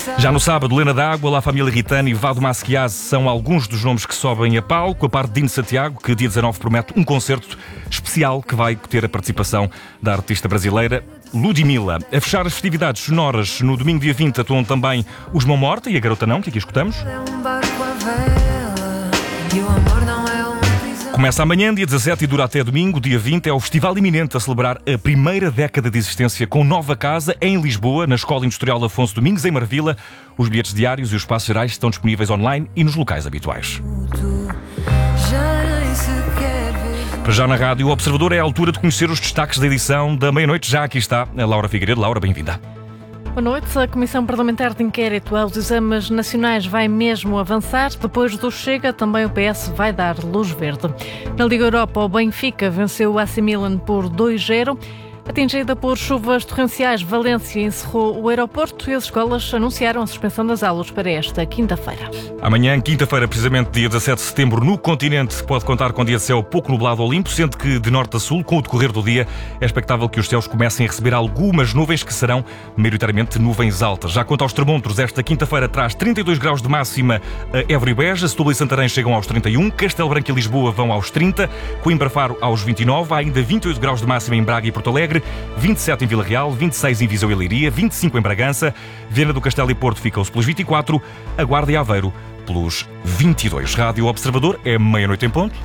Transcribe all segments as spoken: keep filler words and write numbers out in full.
Já no sábado, Lena D'Água, La Família Ritana e Vado Masquiaz são alguns dos nomes que sobem a palco, a parte de Dino Santiago, que dia dezanove promete um concerto especial que vai ter a participação da artista brasileira Ludmilla. A fechar as festividades sonoras, no domingo dia vinte atuam também os Mão Morta e a Garota Não, que aqui escutamos. Começa amanhã, dia dezassete, e dura até domingo, dia vinte. É o festival iminente a celebrar a primeira década de existência com nova casa em Lisboa, na Escola Industrial Afonso Domingos, em Marvila. Os bilhetes diários e os espaços gerais estão disponíveis online e nos locais habituais. Para já na Rádio Observador é a altura de conhecer os destaques da edição da meia-noite. Já aqui está a Laura Figueiredo. Laura, bem-vinda. Boa noite. A Comissão Parlamentar de Inquérito aos Exames Nacionais vai mesmo avançar. Depois do Chega, também o P S vai dar luz verde. Na Liga Europa, o Benfica venceu o A C Milan por dois a zero. Atingida por chuvas torrenciais, Valência encerrou o aeroporto e as escolas anunciaram a suspensão das aulas para esta quinta-feira. Amanhã, quinta-feira, precisamente dia dezassete de setembro, no continente pode contar com dia de céu pouco nublado ou limpo, sendo que de norte a sul, com o decorrer do dia, é expectável que os céus comecem a receber algumas nuvens que serão maioritariamente nuvens altas. Já quanto aos termómetros, esta quinta-feira traz trinta e dois graus de máxima a Évora e Beja, Setúbal e Santarém chegam aos trinta e um, Castelo Branco e Lisboa vão aos trinta, Coimbra Faro aos vinte e nove, há ainda vinte e oito graus de máxima em Braga e Porto Alegre, vinte e sete em Vila Real, vinte e seis em Viseu e Leiria, vinte e cinco em Bragança, Viana do Castelo e Porto ficam-se pelos vinte e quatro, a Guarda e Aveiro pelos vinte e dois. Rádio Observador, é meia-noite em ponto.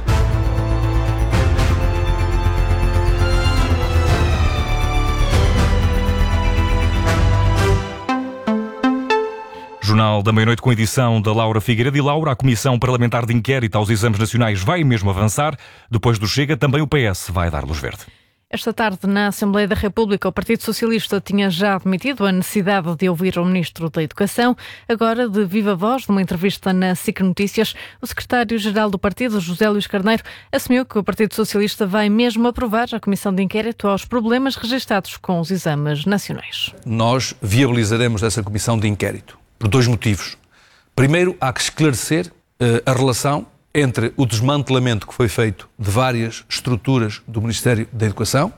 Jornal da Meia-Noite com edição da Laura Figueiredo. E Laura, a Comissão Parlamentar de Inquérito aos Exames Nacionais vai mesmo avançar. Depois do Chega, também o P S vai dar luz verde. Esta tarde, na Assembleia da República, o Partido Socialista tinha já admitido a necessidade de ouvir o Ministro da Educação. Agora, de viva voz, numa entrevista na S I C Notícias, o secretário-geral do partido, José Luís Carneiro, assumiu que o Partido Socialista vai mesmo aprovar a Comissão de Inquérito aos problemas registados com os exames nacionais. Nós viabilizaremos essa Comissão de Inquérito por dois motivos. Primeiro, há que esclarecer uh, a relação entre o desmantelamento que foi feito de várias estruturas do Ministério da Educação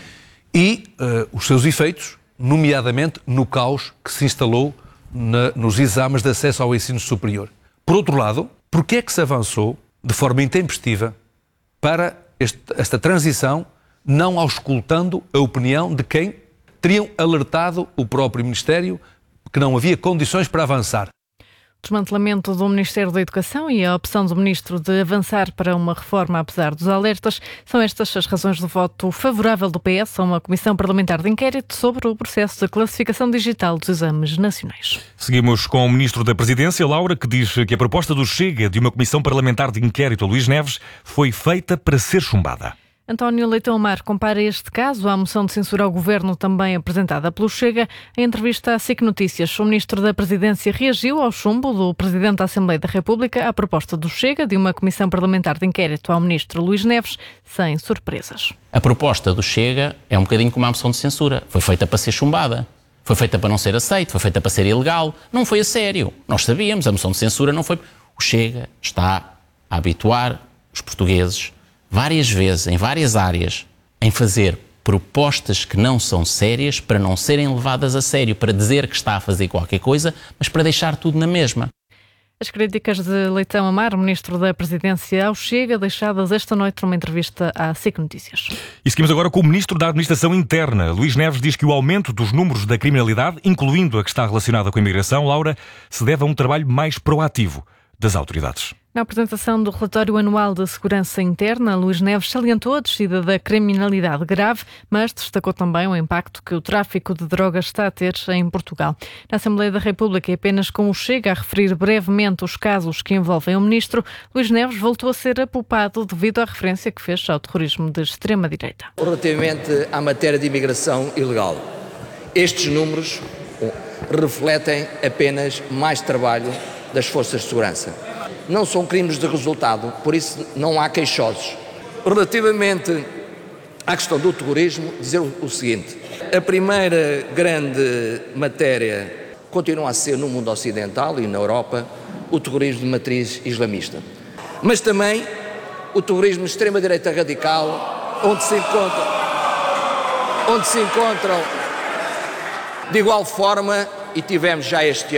e uh, os seus efeitos, nomeadamente no caos que se instalou na, nos exames de acesso ao ensino superior. Por outro lado, porque é que se avançou de forma intempestiva para este, esta transição, não auscultando a opinião de quem teriam alertado o próprio Ministério que não havia condições para avançar? O desmantelamento do Ministério da Educação e a opção do Ministro de avançar para uma reforma apesar dos alertas são estas as razões do voto favorável do P S a uma Comissão Parlamentar de Inquérito sobre o processo de classificação digital dos exames nacionais. Seguimos com o Ministro da Presidência, Laura, que diz que a proposta do Chega de uma Comissão Parlamentar de Inquérito a Luís Neves foi feita para ser chumbada. António Leitão Amar compara este caso à moção de censura ao Governo também apresentada pelo Chega. Em entrevista à S I C Notícias, o Ministro da Presidência reagiu ao chumbo do Presidente da Assembleia da República à proposta do Chega de uma Comissão Parlamentar de Inquérito ao Ministro Luís Neves, sem surpresas. A proposta do Chega é um bocadinho como a moção de censura. Foi feita para ser chumbada. Foi feita para não ser aceito, foi feita para ser ilegal. Não foi a sério. Nós sabíamos, a moção de censura não foi... O Chega está a habituar os portugueses várias vezes, em várias áreas, em fazer propostas que não são sérias para não serem levadas a sério, para dizer que está a fazer qualquer coisa, mas para deixar tudo na mesma. As críticas de Leitão Amar, Ministro da Presidência ao Chega, deixadas esta noite numa entrevista à S I C Notícias. E seguimos agora com o Ministro da Administração Interna. Luís Neves diz que o aumento dos números da criminalidade, incluindo a que está relacionada com a imigração, Laura, se deve a um trabalho mais proativo das autoridades. Na apresentação do relatório anual de segurança interna, Luís Neves salientou a descida da criminalidade grave, mas destacou também o impacto que o tráfico de drogas está a ter em Portugal. Na Assembleia da República, e apenas com o Chega a referir brevemente os casos que envolvem o ministro, Luís Neves voltou a ser apupado devido à referência que fez ao terrorismo de extrema-direita. Relativamente à matéria de imigração ilegal, estes números refletem apenas mais trabalho das forças de segurança. Não são crimes de resultado, por isso não há queixosos. Relativamente à questão do terrorismo, dizer o seguinte: a primeira grande matéria continua a ser no mundo ocidental e na Europa o terrorismo de matriz islamista. Mas também o terrorismo de extrema-direita radical, onde se encontram, onde se encontram de igual forma, e tivemos já este